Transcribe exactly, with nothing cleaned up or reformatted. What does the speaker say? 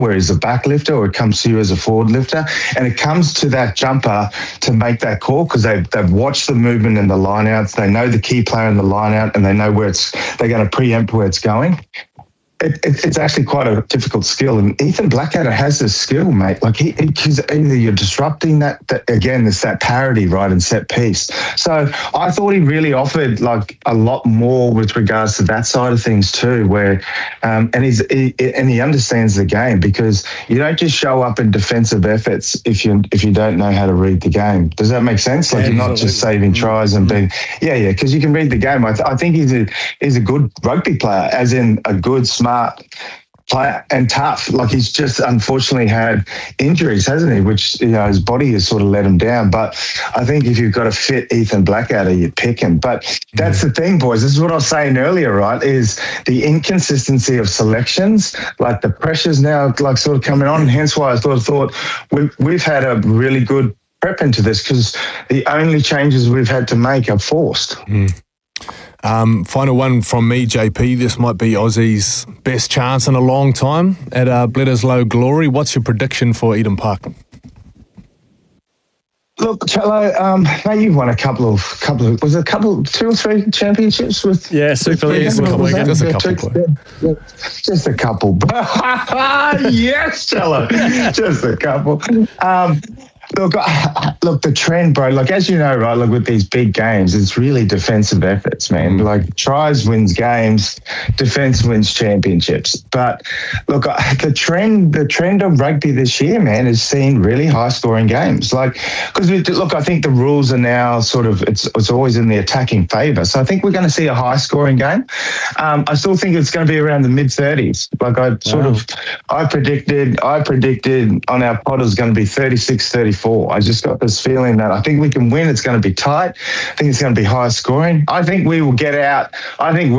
where he's a back lifter, or it comes to you as a forward lifter, and it comes to that jumper to make that call because they've, they've watched the movement in the lineouts, they know the key player in the lineout, and they know where it's, they're going to preempt where it's going. It, it, it's actually quite a difficult skill, and Ethan Blackadder has this skill, mate. Like he, he's either you're disrupting that, that again, it's that parity, right, and set piece. So I thought he really offered like a lot more with regards to that side of things too. Where, um, and he's he, and he understands the game, because you don't just show up in defensive efforts if you if you don't know how to read the game. Does that make sense? Like, yeah, you're not just saving tries and being yeah yeah because you can read the game. I, th- I think he's a he's a good rugby player, as in a good smart. Player and tough. Like, he's just unfortunately had injuries, hasn't he? Which, you know, his body has sort of let him down. But I think if you've got a fit Ethan Blackadder, you pick him. But that's the thing, boys. This is what I was saying earlier, right? Is the inconsistency of selections. Like, the pressure's now like sort of coming on, and hence why I sort of thought we've we've had a really good prep into this, because the only changes we've had to make are forced. Mm. Um, final one from me, J P. This might be Aussie's best chance in a long time at uh, Bledisloe Glory. What's your prediction for Eden Park? Look, Cello, um, mate, you've won a couple of, couple of, was it a couple, two or three championships with? Yeah, Super League. Just a couple. Just a couple. Yeah, just a couple. Yes, Cello, just a couple. Um, Look, look, the trend, bro, like, as you know, right, like with these big games, it's really defensive efforts, man. Like, tries wins games, defense wins championships. But look, the trend, the trend of rugby this year, man, is seeing really high scoring games. Like, because look, I think the rules are now sort of, it's it's always in the attacking favour. So I think we're going to see a high scoring game. Um, I still think it's going to be around the mid thirties. Like, I sort wow. of, I predicted, I predicted on our pod it was going to be thirty-six thirty-four. I just got this feeling that I think we can win. It's going to be tight. I think it's going to be high scoring. I think we will get out. I think